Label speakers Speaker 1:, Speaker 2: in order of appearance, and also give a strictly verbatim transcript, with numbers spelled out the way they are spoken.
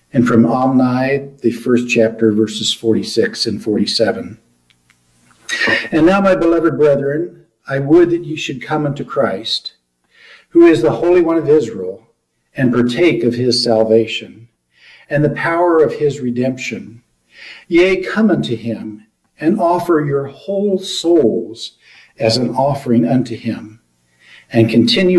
Speaker 1: And from Omni, the first chapter, verses forty-six and forty-seven. And now, my beloved brethren, I would that ye should come unto Christ, who is the Holy One of Israel, and partake of his salvation, and the power of his redemption. Yea, come unto him, and offer your whole souls as an offering unto him, and continue